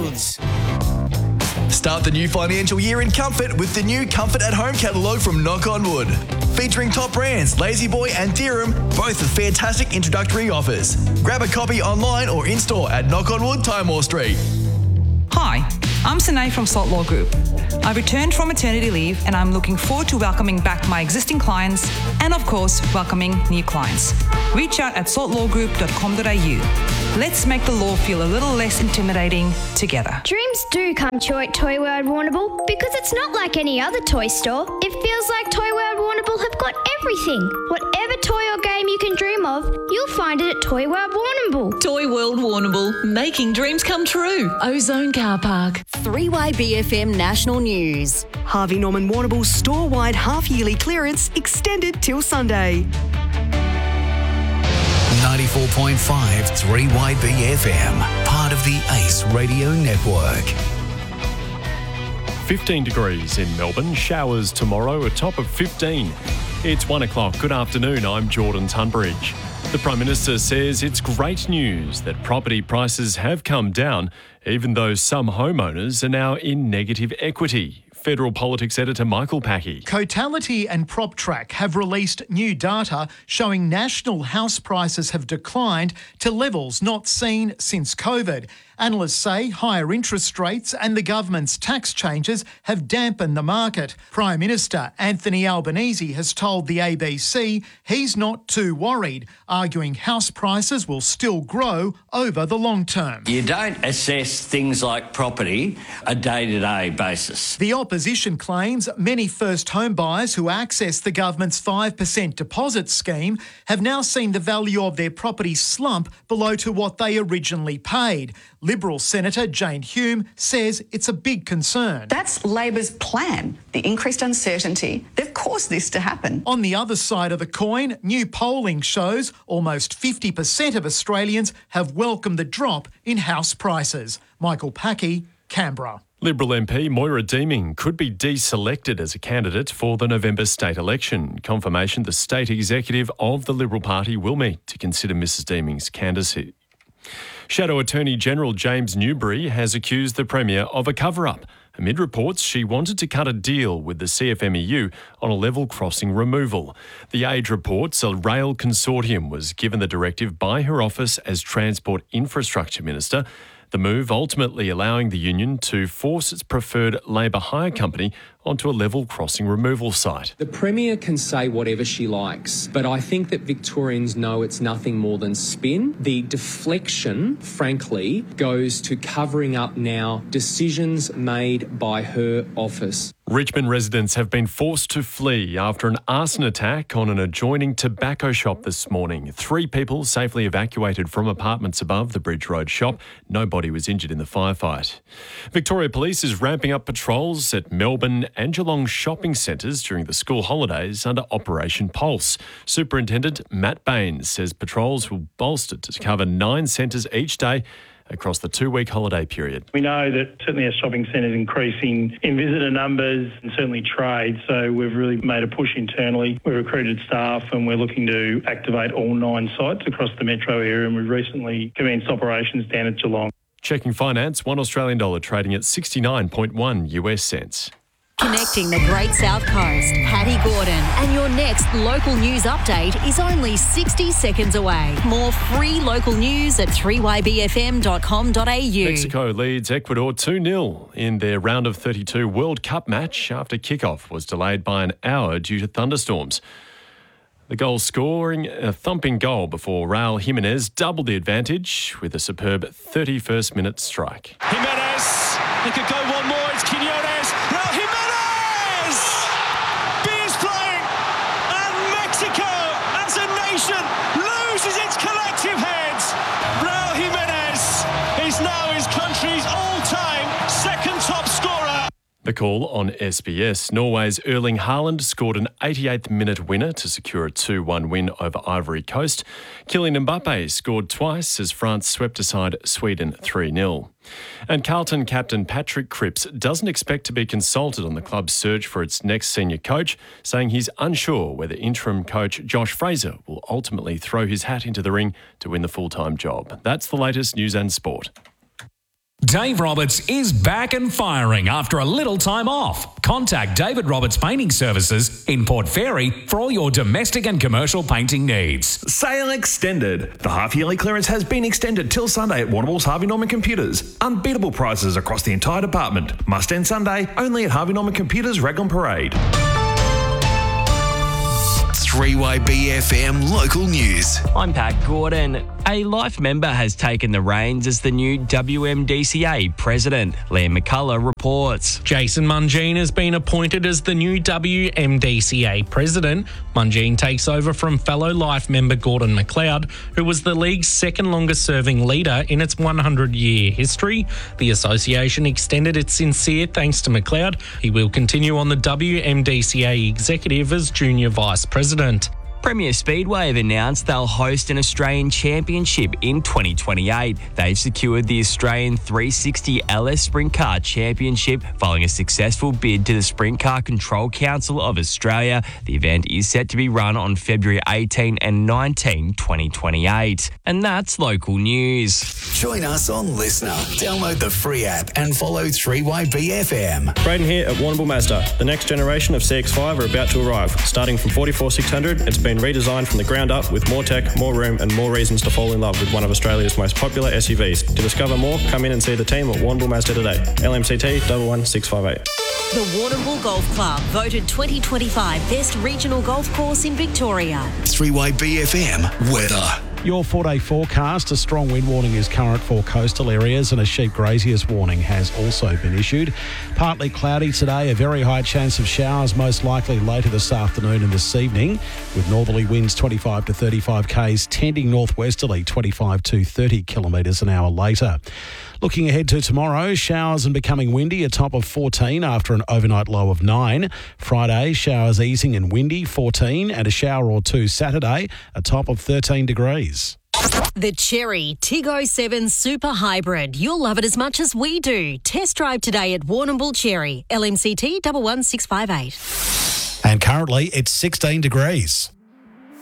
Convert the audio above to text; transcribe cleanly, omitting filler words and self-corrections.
Woods. Start the new financial year in comfort with the new Comfort at Home catalogue from Knock on Wood. Featuring top brands La-Z-Boy and Theorem, both with fantastic introductory offers. Grab a copy online or in-store at Knock on Wood, Timor Street. Hi, I'm Sanae from Salt Law Group. I've returned from maternity leave and I'm looking forward to welcoming back my existing clients and, of course, welcoming new clients. Reach out at saltlawgroup.com.au. Let's make the law feel a little less intimidating together. Dreams do come true at Toy World Warrnambool because it's not like any other toy store. It feels like Toy World Warrnambool have got everything. Whatever toy or game you can dream of, you'll find it at Toy World Warrnambool. Toy World Warrnambool, making dreams come true. Ozone Car Park. 3YBFM National News. Harvey Norman Warrnambool's store-wide half-yearly clearance extended till Sunday. 94.5 3YBFM, part of the Ace Radio Network. 15 degrees in Melbourne, showers tomorrow, a top of 15. It's 1 o'clock. Good afternoon, I'm Jordan Tunbridge. The Prime Minister says it's great news that property prices have come down, even though some homeowners are now in negative equity. Federal Politics Editor Michael Packey. Cotality and PropTrack have released new data showing national house prices have declined to levels not seen since COVID. Analysts say higher interest rates and the government's tax changes have dampened the market. Prime Minister Anthony Albanese has told the ABC he's not too worried, arguing house prices will still grow over the long term. You don't assess things like property a day-to-day basis. The opposition claims many first home buyers who access the government's 5% deposit scheme have now seen the value of their property slump below to what they originally paid. Liberal Senator Jane Hume says it's a big concern. That's Labor's plan, the increased uncertainty. They've caused this to happen. On the other side of the coin, new polling shows almost 50% of Australians have welcomed the drop in house prices. Michael Packey, Canberra. Liberal MP Moira Deeming could be deselected as a candidate for the November state election. Confirmation the state executive of the Liberal Party will meet to consider Mrs Deeming's candidacy. Shadow Attorney General James Newbury has accused the Premier of a cover-up amid reports she wanted to cut a deal with the CFMEU on a level crossing removal. The Age reports a rail consortium was given the directive by her office as Transport Infrastructure Minister, the move ultimately allowing the union to force its preferred Labor hire company onto a level crossing removal site. The Premier can say whatever she likes, but I think that Victorians know it's nothing more than spin. The deflection, frankly, goes to covering up now decisions made by her office. Richmond residents have been forced to flee after an arson attack on an adjoining tobacco shop this morning. 3 people safely evacuated from apartments above the Bridge Road shop. Nobody was injured in the firefight. Victoria Police is ramping up patrols at Melbourne and Geelong shopping centres during the school holidays under Operation Pulse. Superintendent Matt Baines says patrols will bolstered to cover 9 centres each day across the 2-week holiday period. We know that certainly our shopping centre is increasing in visitor numbers and certainly trade, so we've really made a push internally. We've recruited staff and we're looking to activate all 9 sites across the metro area, and we've recently commenced operations down at Geelong. Checking finance, $1 Australian dollar trading at 69.1 US cents. Connecting the Great South Coast, Patty Gordon. And your next local news update is only 60 seconds away. More free local news at 3ybfm.com.au. Mexico leads Ecuador 2-0 in their round of 32 World Cup match after kickoff was delayed by an hour due to thunderstorms. The goal scoring a thumping goal before Raul Jimenez doubled the advantage with a superb 31st minute strike. Jimenez, he could go one more, it's Quinones, Raul Jimenez! Beers flying, and Mexico as a nation loses its collective heads. Raul Jimenez is now his country's all-time second top scorer. The call on SBS. Norway's Erling Haaland scored an 88th minute winner to secure a 2-1 win over Ivory Coast. Kylian Mbappe scored twice as France swept aside Sweden 3-0. And Carlton captain Patrick Cripps doesn't expect to be consulted on the club's search for its next senior coach, saying he's unsure whether interim coach Josh Fraser will ultimately throw his hat into the ring to win the full-time job. That's the latest news and sport. Dave Roberts is back and firing after a little time off. Contact David Roberts Painting Services in Port Fairy for all your domestic and commercial painting needs. Sale extended. The half-yearly clearance has been extended till Sunday at Warrnambool's Harvey Norman Computers. Unbeatable prices across the entire department. Must end Sunday only at Harvey Norman Computers, Raglan Parade. 3YBFM local news. I'm Pat Gordon. A Life member has taken the reins as the new WMDCA president. Liam McCullough reports. Jason Mungine has been appointed as the new WMDCA president. Mungine takes over from fellow Life member Gordon McLeod, who was the league's second longest serving leader in its 100-year history. The association extended its sincere thanks to McLeod. He will continue on the WMDCA executive as junior vice president. Premier Speedway have announced they'll host an Australian Championship in 2028. They've secured the Australian 360 LS Sprint Car Championship following a successful bid to the Sprint Car Control Council of Australia. The event is set to be run on February 18 and 19, 2028. And that's local news. Join us on Listener. Download the free app and follow 3YBFM. Braden here at Warrnambool Mazda. The next generation of CX-5 are about to arrive. Starting from 44,600, it's been redesigned from the ground up with more tech, more room and more reasons to fall in love with one of Australia's most popular SUVs. To discover more, come in and see the team at Warrnambool Mazda today. LMCT 11658. The Warrnambool Golf Club voted 2025 Best Regional Golf Course in Victoria. 3YBFM weather. Your 4-day forecast, a strong wind warning is current for coastal areas and a sheep graziers warning has also been issued. Partly cloudy today, a very high chance of showers most likely later this afternoon and this evening, with northerly winds 25 to 35 k's, tending northwesterly 25 to 30 kilometres an hour later. Looking ahead to tomorrow, showers and becoming windy, a top of 14 after an overnight low of 9. Friday, showers easing and windy, 14, and a shower or two Saturday, a top of 13 degrees. The Chery Tiggo 7 Super Hybrid. You'll love it as much as we do. Test drive today at Warrnambool Chery. LMCT 11658. And currently it's 16 degrees.